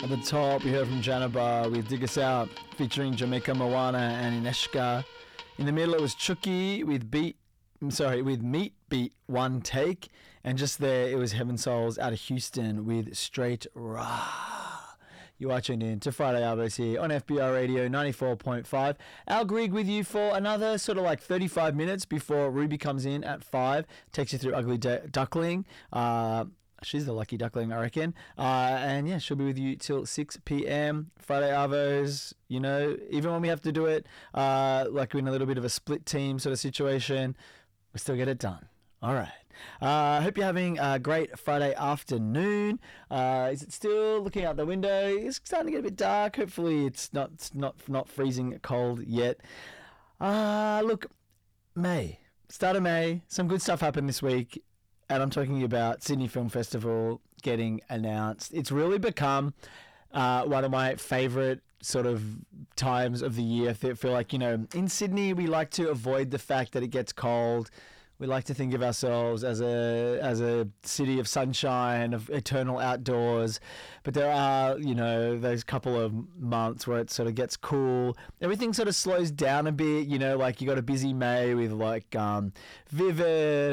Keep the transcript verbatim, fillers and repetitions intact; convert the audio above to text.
At the top, we heard from Janabar with Dig Us Out, featuring Jamaica Moana and Ineshka. In the middle, it was Chucky with Beat, I'm sorry, with Meat Beat One Take. And just there, it was Heaven Souls out of Houston with Straight Rah. You are tuned in to Friday Arvos here on F B R Radio ninety-four point five. Al Grigg with you for another sort of like thirty-five minutes before Ruby comes in at five. Takes you through Ugly D- Duckling. Uh... She's the lucky duckling, I reckon. Uh, and yeah, she'll be with you till six p.m. Friday Arvos, you know, even when we have to do it uh, like we're in a little bit of a split team sort of situation, we still get it done. All right. I uh, hope you're having a great Friday afternoon. Uh, is it still looking out the window? It's starting to get a bit dark. Hopefully it's not it's not not freezing cold yet. Uh, look, May. Start of May. Some good stuff happened this week. And I'm talking about Sydney Film Festival getting announced. It's really become uh, one of my favourite sort of times of the year. I feel like, you know, in Sydney, we like to avoid the fact that it gets cold. We like to think of ourselves as a as a city of sunshine, of eternal outdoors. But there are, you know, those couple of months where it sort of gets cool. Everything sort of slows down a bit, you know, like you got a busy May with like um, Vivid